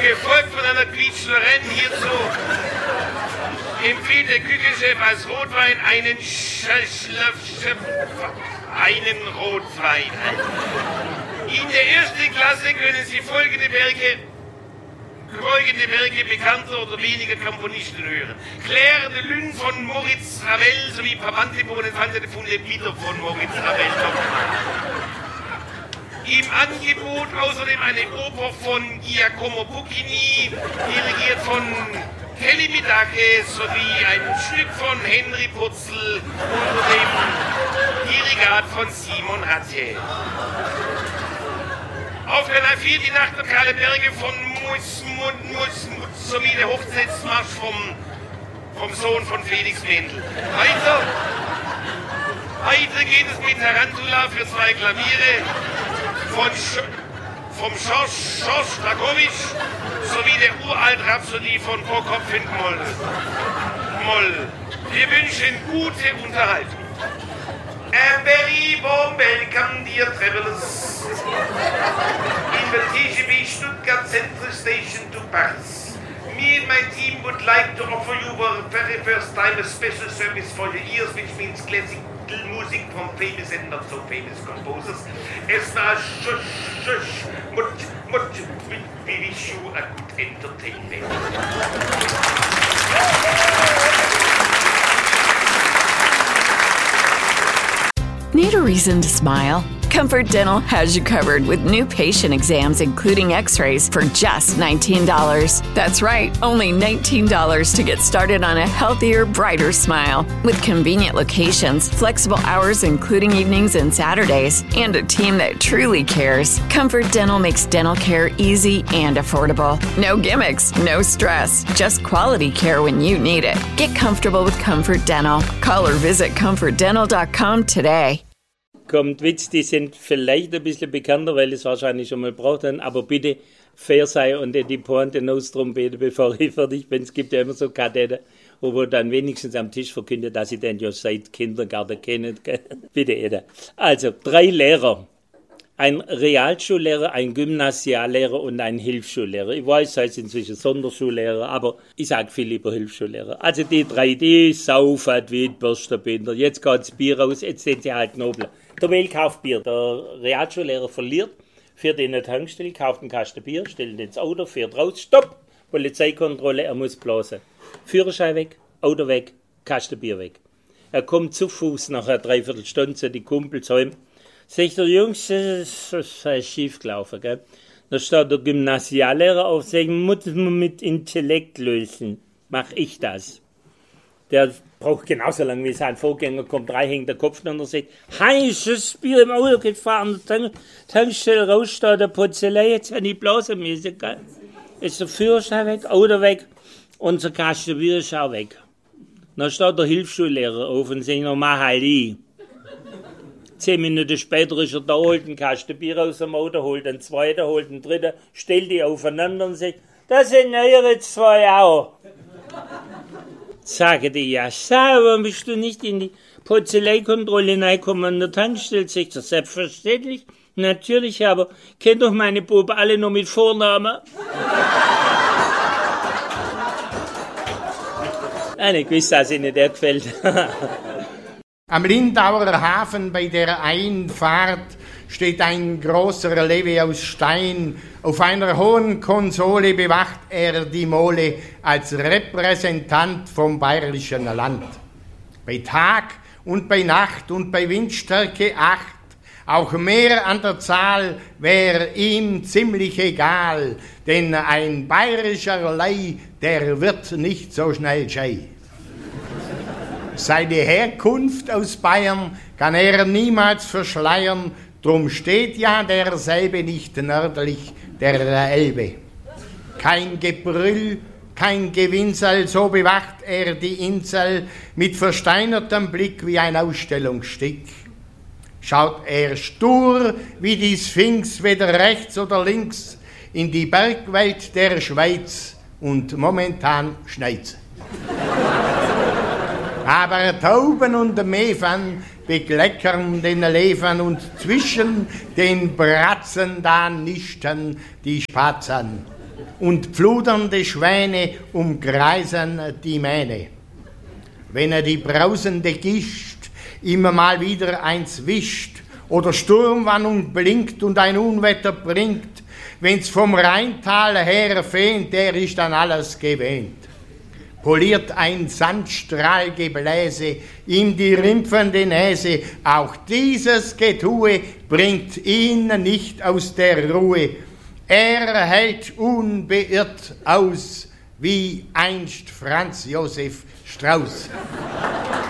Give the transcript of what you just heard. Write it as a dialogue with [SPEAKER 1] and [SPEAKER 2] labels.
[SPEAKER 1] gefolgt von einer Quietschlerin hierzu. Empfiehlt der Küchenchef als Rotwein einen einen Rotwein. In der ersten Klasse können Sie folgende Werke bekannter oder weniger Komponisten hören. Claire de Lune von Moritz Ravel sowie Pavante Bonefante von Le Bitter von Moritz Ravel. Im Angebot außerdem eine Oper von Giacomo Puccini, dirigiert von Kelly Mitake, sowie ein Stück von Henry Purzel unter dem Dirigat von Simon Ratje. Auf Kanal 4 die Nachtigale Berge von sowie der Hochzeitsmarsch vom Sohn von Felix Mendel. Weiter geht es mit Tarantula für 2 Klaviere vom Schorsch Strakowitsch sowie der Uralt-Rhapsodie von Prokop Moll. Wir wünschen gute Unterhaltung. A very warm welcome, dear travelers. Invitation by Stuttgart Central Station to Paris. Me and my team would like to offer you for the very first time a special service for your ears, which means classical music from famous and not so famous composers. As far as we wish you a good entertainment.
[SPEAKER 2] Need a reason to smile? Comfort Dental has you covered with new patient exams, including x-rays, for just $19. That's right, only $19 to get started on a healthier, brighter smile. With convenient locations, flexible hours including evenings and Saturdays, and a team that truly cares, Comfort Dental makes dental care easy and affordable. No gimmicks, no stress, just quality care when you need it. Get comfortable with Comfort Dental. Call or visit comfortdental.com today.
[SPEAKER 3] Kommt Witz, die sind vielleicht ein bisschen bekannter, weil es wahrscheinlich schon mal braucht haben, aber bitte fair sei und die Pointe Nostrompete, bevor ich fertig bin. Es gibt ja immer so Kadetten, wo dann wenigstens am Tisch verkündet, dass sie den ja seit Kindergarten kennen. Bitte, Eda. Also, 3 Lehrer. Ein Realschullehrer, ein Gymnasiallehrer und ein Hilfsschullehrer. Ich weiß, es heißt inzwischen Sonderschullehrer, aber ich sage viel lieber Hilfsschullehrer. Also die 3, die saufen wie die Bürstenbinder. Jetzt geht das Bier raus, jetzt sind sie halt nobel. Der Wähl kauft Bier. Der Realschullehrer verliert, fährt in eine Tankstelle, kauft einen Kasten Bier, stellt ihn ins Auto, fährt raus, stopp! Polizeikontrolle, er muss blasen. Führerschein weg, Auto weg, Kasten Bier weg. Er kommt zu Fuß nach einer Dreiviertelstunde zu die Kumpel zu ihm. Sagt der Jungs, das ist schief gelaufen, gell? Da steht der Gymnasiallehrer auf, sagt, muss man mit Intellekt lösen. Mach ich das. Der braucht genauso lange wie sein Vorgänger, kommt rein, hängt der Kopf und sagt, heißes Bier im Auto gefahren, Tankstelle raus, da der Porzellan, jetzt habe ich blasen müssen, gell? Ist der Führerschein weg, Auto weg, unser Kasten Bier ist auch weg. Dann steht der Hilfsschullehrer auf und sagt, noch mach halt ich. 10 Minuten später ist er da, holt einen Kasten Bier aus dem Auto, holt einen zweiten, holt einen dritten, stellt die aufeinander und sagt, das sind eure 2 auch. Sage die, ja, warum bist du nicht in die Polizeikontrolle reingekommen an der Tankstelle? Sagt er, selbstverständlich, natürlich, aber kennt doch meine Buben alle nur mit Vornamen. Ich wusste, dass Ihnen der gefällt.
[SPEAKER 4] Am Lindauer Hafen bei der Einfahrt steht ein großer Levi aus Stein. Auf einer hohen Konsole bewacht er die Mole als Repräsentant vom bayerischen Land. Bei Tag und bei Nacht und bei Windstärke 8, auch mehr an der Zahl, wär ihm ziemlich egal, denn ein bayerischer Lei, der wird nicht so schnell schei. Seine Herkunft aus Bayern kann er niemals verschleiern, drum steht ja derselbe nicht nördlich der Elbe. Kein Gebrüll, kein Gewinsel, so bewacht er die Insel mit versteinertem Blick wie ein Ausstellungsstück. Schaut er stur wie die Sphinx weder rechts oder links in die Bergwelt der Schweiz und momentan schneit's. Aber Tauben und Meven bekleckern den Leben und zwischen den Bratzen da nischten die Spatzen. und pfludernde Schwäne umkreisen die Mähne. Wenn er die brausende Gischt immer mal wieder eins wischt oder Sturmwarnung blinkt und ein Unwetter bringt, wenn's vom Rheintal her fehnt, der ist an alles gewähnt. Poliert ein Sandstrahlgebläse ihm die rimpfende Näse, auch dieses Getue bringt ihn nicht aus der Ruhe. Er hält unbeirrt aus, wie einst Franz Josef Strauß.